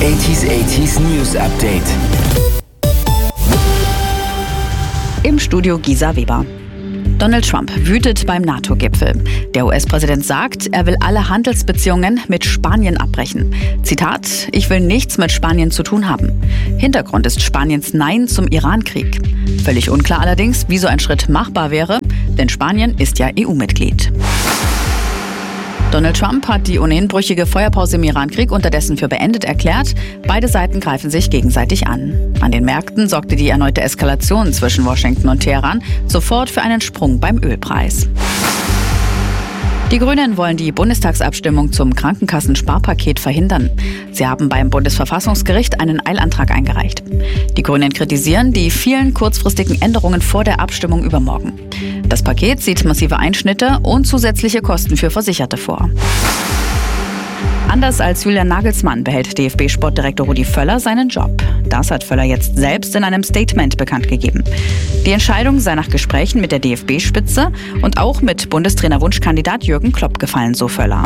80s News Update. Im Studio Gisa Weber. Donald Trump wütet beim NATO-Gipfel. Der US-Präsident sagt, er will alle Handelsbeziehungen mit Spanien abbrechen. Zitat: Ich will nichts mit Spanien zu tun haben. Hintergrund ist Spaniens Nein zum Iran-Krieg. Völlig unklar allerdings, wie so ein Schritt machbar wäre, denn Spanien ist ja EU-Mitglied. Donald Trump hat die ohnehin brüchige Feuerpause im Iran-Krieg unterdessen für beendet erklärt. Beide Seiten greifen sich gegenseitig an. An den Märkten sorgte die erneute Eskalation zwischen Washington und Teheran sofort für einen Sprung beim Ölpreis. Die Grünen wollen die Bundestagsabstimmung zum Krankenkassensparpaket verhindern. Sie haben beim Bundesverfassungsgericht einen Eilantrag eingereicht. Die Grünen kritisieren die vielen kurzfristigen Änderungen vor der Abstimmung übermorgen. Das Paket sieht massive Einschnitte und zusätzliche Kosten für Versicherte vor. Anders als Julian Nagelsmann behält DFB-Sportdirektor Rudi Völler seinen Job. Das hat Völler jetzt selbst in einem Statement bekannt gegeben. Die Entscheidung sei nach Gesprächen mit der DFB-Spitze und auch mit Bundestrainer-Wunschkandidat Jürgen Klopp gefallen, so Völler.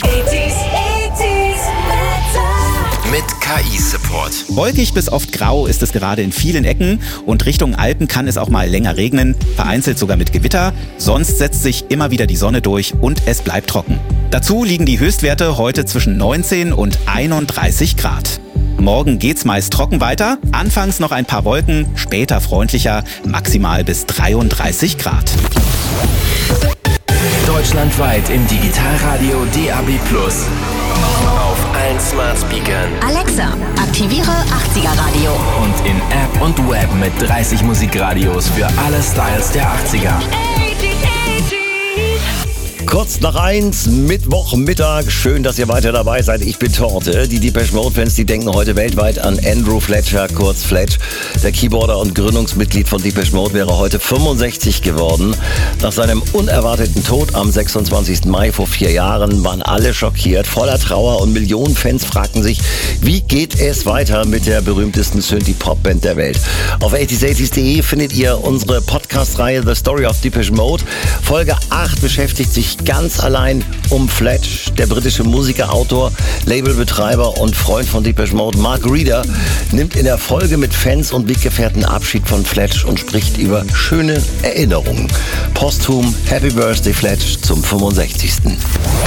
Mit KI-Support. Wolkig bis oft grau ist es gerade in vielen Ecken und Richtung Alpen kann es auch mal länger regnen, vereinzelt sogar mit Gewitter. Sonst setzt sich immer wieder die Sonne durch und es bleibt trocken. Dazu liegen die Höchstwerte heute zwischen 19 und 31 Grad. Morgen geht's meist trocken weiter, anfangs noch ein paar Wolken, später freundlicher, maximal bis 33 Grad. Deutschlandweit im Digitalradio DAB+. Auf allen Smart Speakern. Alexa, aktiviere 80er Radio. Und in App und Web mit 30 Musikradios für alle Styles der 80er. Kurz nach 1, Mittwochmittag. Schön, dass ihr weiter dabei seid. Ich bin Torte. Die Depeche Mode-Fans, die denken heute weltweit an Andrew Fletcher, kurz Fletch. Der Keyboarder und Gründungsmitglied von Depeche Mode wäre heute 65 geworden. Nach seinem unerwarteten Tod am 26. Mai vor 4 Jahren waren alle schockiert, voller Trauer und Millionen Fans fragten sich, wie geht es weiter mit der berühmtesten Synthie-Pop-Band der Welt. Auf 80s.de findet ihr unsere Podcast-Reihe The Story of Depeche Mode. Folge 8 beschäftigt sich ganz allein um Fletch. Der britische Musiker, Autor, Labelbetreiber und Freund von Depeche Mode, Mark Reeder, nimmt in der Folge mit Fans und Weggefährten Abschied von Fletch und spricht über schöne Erinnerungen. Posthum Happy Birthday Fletch zum 65.